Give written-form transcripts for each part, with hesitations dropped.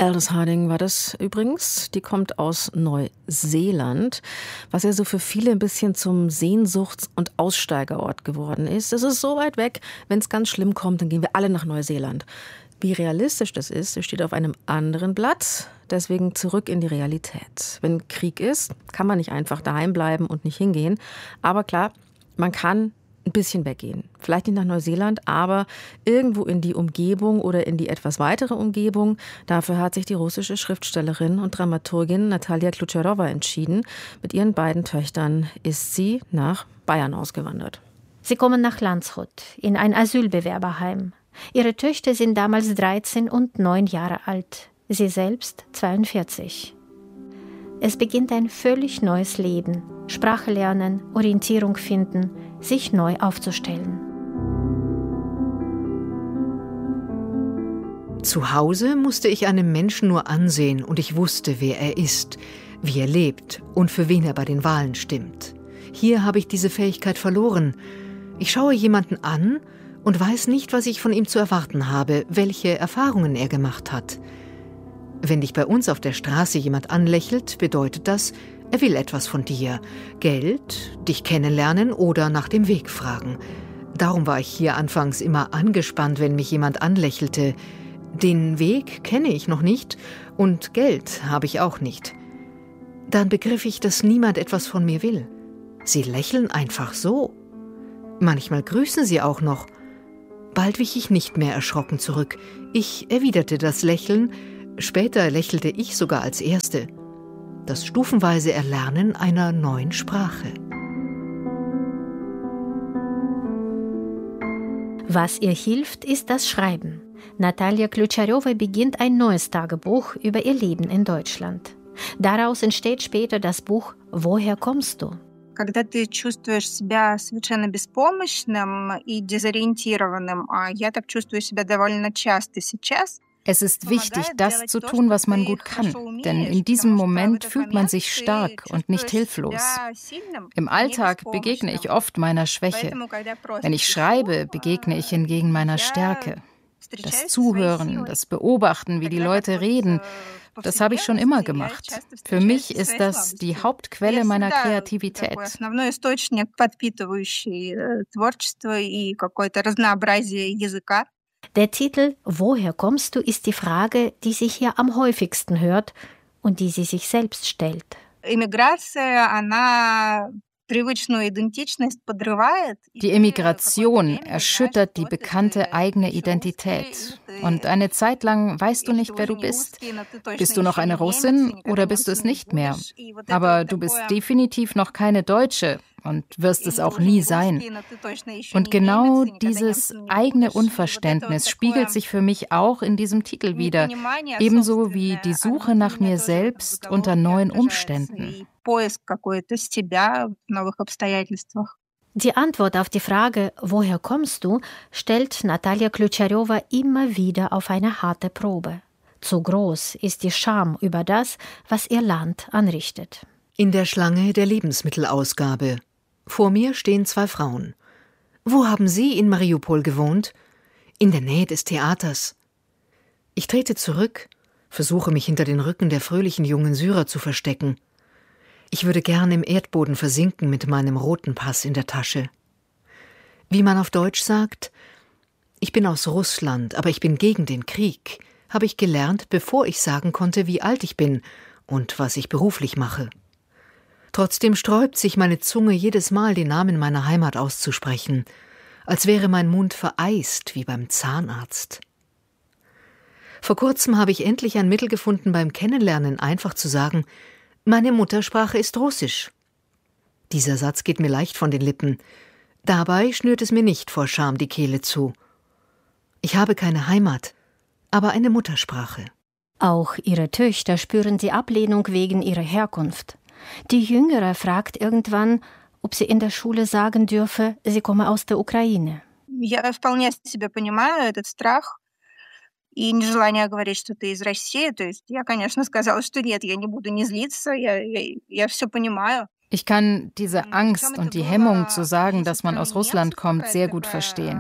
Aldous Harding war das übrigens. Die kommt aus Neuseeland, was ja so für viele ein bisschen zum Sehnsuchts- und Aussteigerort geworden ist. Es ist so weit weg, wenn es ganz schlimm kommt, dann gehen wir alle nach Neuseeland. Wie realistisch das ist, steht auf einem anderen Blatt. Deswegen zurück in die Realität. Wenn Krieg ist, kann man nicht einfach daheim bleiben und nicht hingehen. Aber klar, man kann ein bisschen weggehen. Vielleicht nicht nach Neuseeland, aber irgendwo in die Umgebung oder in die etwas weitere Umgebung. Dafür hat sich die russische Schriftstellerin und Dramaturgin Natalia Klucharowa entschieden. Mit ihren beiden Töchtern ist sie nach Bayern ausgewandert. Sie kommen nach Landshut, in ein Asylbewerberheim. Ihre Töchter sind damals 13 und 9 Jahre alt. Sie selbst 42. Es beginnt ein völlig neues Leben. Sprache lernen, Orientierung finden, sich neu aufzustellen. Zu Hause musste ich einen Menschen nur ansehen und ich wusste, wer er ist, wie er lebt und für wen er bei den Wahlen stimmt. Hier habe ich diese Fähigkeit verloren. Ich schaue jemanden an und weiß nicht, was ich von ihm zu erwarten habe, welche Erfahrungen er gemacht hat. Wenn dich bei uns auf der Straße jemand anlächelt, bedeutet das, er will etwas von dir. Geld, dich kennenlernen oder nach dem Weg fragen. Darum war ich hier anfangs immer angespannt, wenn mich jemand anlächelte. Den Weg kenne ich noch nicht und Geld habe ich auch nicht. Dann begriff ich, dass niemand etwas von mir will. Sie lächeln einfach so. Manchmal grüßen sie auch noch. Bald wich ich nicht mehr erschrocken zurück. Ich erwiderte das Lächeln. Später lächelte ich sogar als Erste. Das stufenweise Erlernen einer neuen Sprache. Was ihr hilft, ist das Schreiben. Natalia Klucharowa beginnt ein neues Tagebuch über ihr Leben in Deutschland. Daraus entsteht später das Buch »Woher kommst du?». Когда ты чувствуешь себя совершенно беспомощным и дезориентированным, а я так чувствую себя довольно часто сейчас. Es ist wichtig, das zu tun, was man gut kann, denn in diesem Moment fühlt man sich stark und nicht hilflos. Im Alltag begegne ich oft meiner Schwäche. Wenn ich schreibe, begegne ich hingegen meiner Stärke. Das Zuhören, das Beobachten, wie die Leute reden, das habe ich schon immer gemacht. Für mich ist das die Hauptquelle meiner Kreativität. Der Titel »Woher kommst du?« ist die Frage, die sich hier am häufigsten hört und die sie sich selbst stellt. Die Emigration erschüttert die bekannte eigene Identität. Und eine Zeit lang weißt du nicht, wer du bist. Bist du noch eine Russin oder bist du es nicht mehr? Aber du bist definitiv noch keine Deutsche und wirst es auch nie sein. Und genau dieses eigene Unverständnis spiegelt sich für mich auch in diesem Titel wider, ebenso wie die Suche nach mir selbst unter neuen Umständen. Die Antwort auf die Frage, woher kommst du, stellt Natalia Klucharowa immer wieder auf eine harte Probe. Zu groß ist die Scham über das, was ihr Land anrichtet. In der Schlange der Lebensmittelausgabe. Vor mir stehen 2 Frauen. Wo haben Sie in Mariupol gewohnt? In der Nähe des Theaters. Ich trete zurück, versuche mich hinter den Rücken der fröhlichen jungen Syrer zu verstecken. Ich würde gern im Erdboden versinken mit meinem roten Pass in der Tasche. Wie man auf Deutsch sagt, ich bin aus Russland, aber ich bin gegen den Krieg, habe ich gelernt, bevor ich sagen konnte, wie alt ich bin und was ich beruflich mache. Trotzdem sträubt sich meine Zunge jedes Mal, den Namen meiner Heimat auszusprechen, als wäre mein Mund vereist wie beim Zahnarzt. Vor kurzem habe ich endlich ein Mittel gefunden, beim Kennenlernen einfach zu sagen, meine Muttersprache ist Russisch. Dieser Satz geht mir leicht von den Lippen. Dabei schnürt es mir nicht vor Scham die Kehle zu. Ich habe keine Heimat, aber eine Muttersprache. Auch ihre Töchter spüren die Ablehnung wegen ihrer Herkunft. Die Jüngere fragt irgendwann, ob sie in der Schule sagen dürfe, sie komme aus der Ukraine. Я вполне себе понимаю этот страх. И нежелание говорить, что ты из России. То есть я, конечно, сказала, что нет, я не буду не злиться, я все понимаю. Ich kann diese Angst und die Hemmung zu sagen, dass man aus Russland kommt, sehr gut verstehen.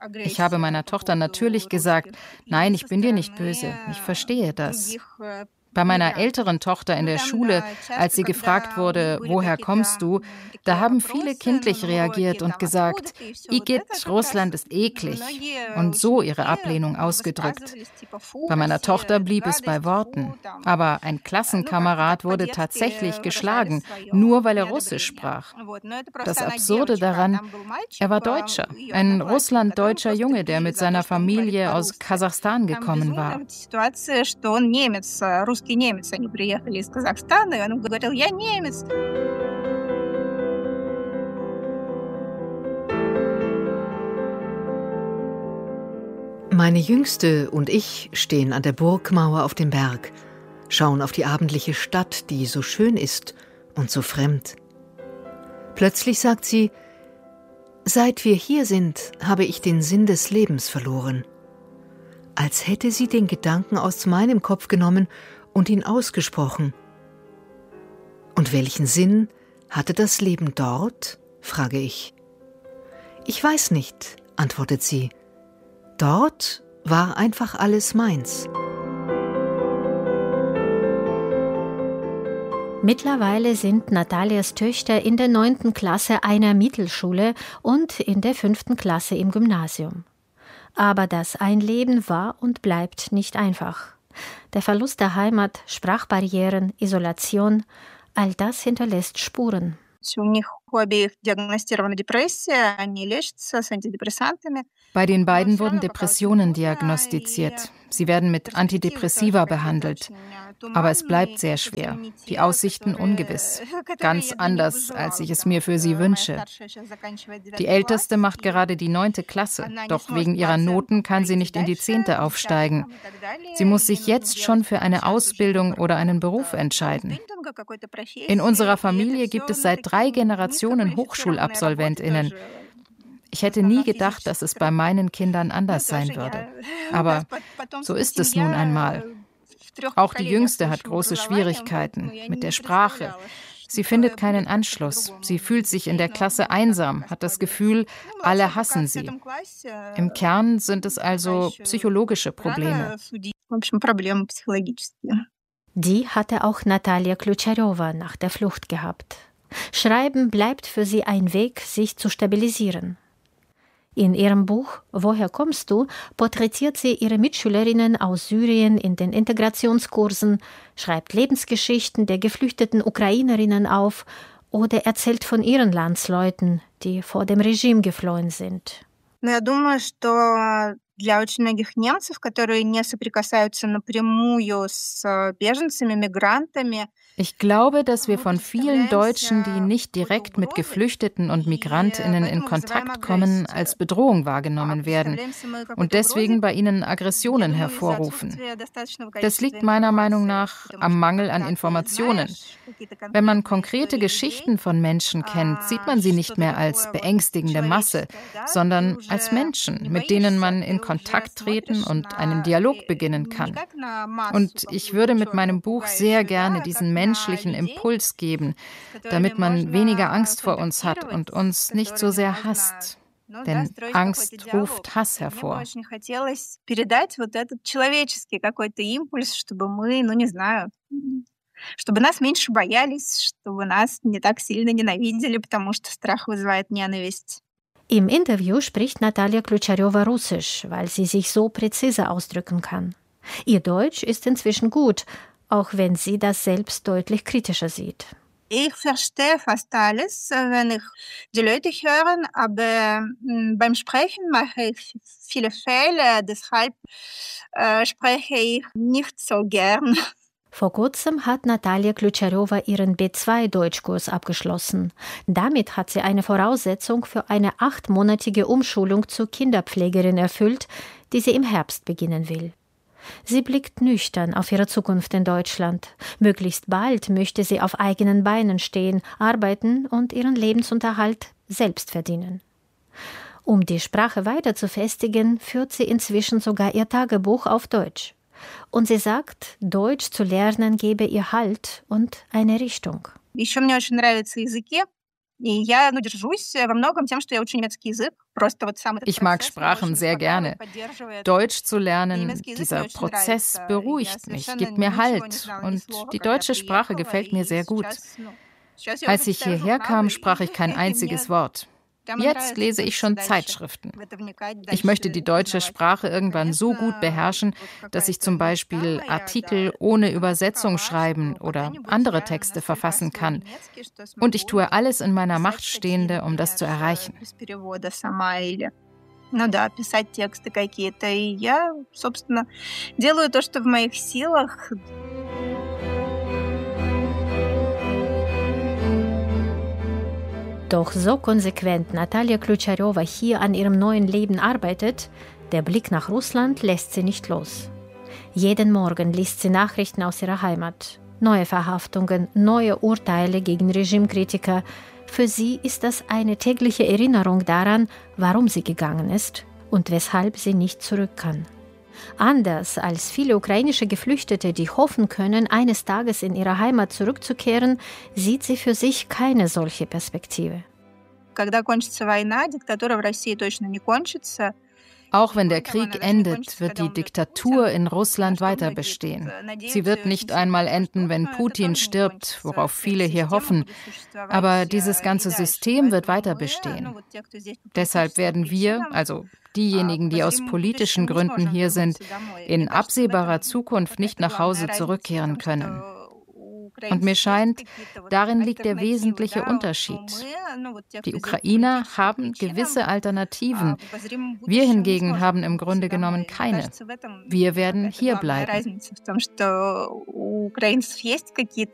Ich habe meiner Tochter natürlich gesagt, nein, ich bin dir nicht böse, ich verstehe das. Bei meiner älteren Tochter in der Schule, als sie gefragt wurde, woher kommst du, da haben viele kindlich reagiert und gesagt, Igitt, Russland ist eklig, und so ihre Ablehnung ausgedrückt. Bei meiner Tochter blieb es bei Worten, aber ein Klassenkamerad wurde tatsächlich geschlagen, nur weil er Russisch sprach. Das Absurde daran, er war Deutscher, ein russlanddeutscher Junge, der mit seiner Familie aus Kasachstan gekommen war. Немец, они приехали из Казахстана, и он говорил, я немец. Meine Jüngste und ich stehen an der Burgmauer auf dem Berg, schauen auf die abendliche Stadt, die so schön ist und so fremd. Plötzlich sagt sie, seit wir hier sind, habe ich den Sinn des Lebens verloren. Als hätte sie den Gedanken aus meinem Kopf genommen und ihn ausgesprochen. Und welchen Sinn hatte das Leben dort? Frage ich. Ich weiß nicht, antwortet sie. Dort war einfach alles meins. Mittlerweile sind Natalias Töchter in der 9. Klasse einer Mittelschule und in der 5. Klasse im Gymnasium. Aber das Einleben war und bleibt nicht einfach. Der Verlust der Heimat, Sprachbarrieren, Isolation, all das hinterlässt Spuren. Bei den beiden wurden Depressionen diagnostiziert. Sie werden mit Antidepressiva behandelt. Aber es bleibt sehr schwer. Die Aussichten ungewiss. Ganz anders, als ich es mir für sie wünsche. Die Älteste macht gerade die 9. Klasse. Doch wegen ihrer Noten kann sie nicht in die 10. aufsteigen. Sie muss sich jetzt schon für eine Ausbildung oder einen Beruf entscheiden. In unserer Familie gibt es seit 3 Generationen HochschulabsolventInnen. Ich hätte nie gedacht, dass es bei meinen Kindern anders sein würde. Aber so ist es nun einmal. Auch die Jüngste hat große Schwierigkeiten mit der Sprache. Sie findet keinen Anschluss. Sie fühlt sich in der Klasse einsam, hat das Gefühl, alle hassen sie. Im Kern sind es also psychologische Probleme. Die hatte auch Natalia Klutcharowa nach der Flucht gehabt. Schreiben bleibt für sie ein Weg, sich zu stabilisieren. In ihrem Buch »Woher kommst du?« porträtiert sie ihre Mitschülerinnen aus Syrien in den Integrationskursen, schreibt Lebensgeschichten der geflüchteten Ukrainerinnen auf oder erzählt von ihren Landsleuten, die vor dem Regime geflohen sind. Для очень многих немцев, которые не соприкасаются напрямую с беженцами, мигрантами. Ich glaube, dass wir von vielen Deutschen, die nicht direkt mit Geflüchteten und Migrantinnen in Kontakt kommen, als Bedrohung wahrgenommen werden und deswegen bei ihnen Aggressionen hervorrufen. Das liegt meiner Meinung nach am Mangel an Informationen. Wenn man konkrete Geschichten von Menschen kennt, sieht man sie nicht mehr als beängstigende Masse, sondern als Menschen, mit denen man in Kontakt treten und einen Dialog beginnen kann. Und ich würde mit meinem Buch sehr gerne diesen menschlichen Impuls geben, damit man weniger Angst vor uns hat und uns nicht so sehr hasst. Denn Angst ruft Hass hervor. Чтобы нас меньше боялись, чтобы нас не так сильно ненавидели, потому что страх вызывает ненависть. Im Interview spricht Natalia Klutcharowa Russisch, weil sie sich so präzise ausdrücken kann. Ihr Deutsch ist inzwischen gut, auch wenn sie das selbst deutlich kritischer sieht. Ich verstehe fast alles, wenn ich die Leute höre, aber beim Sprechen mache ich viele Fehler, deshalb spreche ich nicht so gern. Vor kurzem hat Natalia Klutcharowa ihren B2-Deutschkurs abgeschlossen. Damit hat sie eine Voraussetzung für eine 8-monatige Umschulung zur Kinderpflegerin erfüllt, die sie im Herbst beginnen will. Sie blickt nüchtern auf ihre Zukunft in Deutschland. Möglichst bald möchte sie auf eigenen Beinen stehen, arbeiten und ihren Lebensunterhalt selbst verdienen. Um die Sprache weiter zu festigen, führt sie inzwischen sogar ihr Tagebuch auf Deutsch. Und sie sagt, Deutsch zu lernen gebe ihr Halt und eine Richtung. Еще мне очень нравятся языки. Ich mag Sprachen sehr gerne. Deutsch zu lernen, dieser Prozess beruhigt mich, gibt mir Halt. Und die deutsche Sprache gefällt mir sehr gut. Als ich hierher kam, sprach ich kein einziges Wort. Jetzt lese ich schon Zeitschriften. Ich möchte die deutsche Sprache irgendwann so gut beherrschen, dass ich zum Beispiel Artikel ohne Übersetzung schreiben oder andere Texte verfassen kann. Und ich tue alles in meiner Macht Stehende, um das zu erreichen. Писать тексты какие-то. И я, собственно, делаю то, что в моих силах. Doch so konsequent Natalia Kljucharewa hier an ihrem neuen Leben arbeitet, der Blick nach Russland lässt sie nicht los. Jeden Morgen liest sie Nachrichten aus ihrer Heimat. Neue Verhaftungen, neue Urteile gegen Regimekritiker. Für sie ist das eine tägliche Erinnerung daran, warum sie gegangen ist und weshalb sie nicht zurück kann. Anders als viele ukrainische Geflüchtete, die hoffen können, eines Tages in ihre Heimat zurückzukehren, sieht sie für sich keine solche Perspektive. Auch wenn der Krieg endet, wird die Diktatur in Russland weiter bestehen. Sie wird nicht einmal enden, wenn Putin stirbt, worauf viele hier hoffen. Aber dieses ganze System wird weiter bestehen. Deshalb werden wir, also diejenigen, die aus politischen Gründen hier sind, in absehbarer Zukunft nicht nach Hause zurückkehren können. Und mir scheint, darin liegt der wesentliche Unterschied. Die Ukrainer haben gewisse Alternativen. Wir hingegen haben im Grunde genommen keine. Wir werden hier bleiben.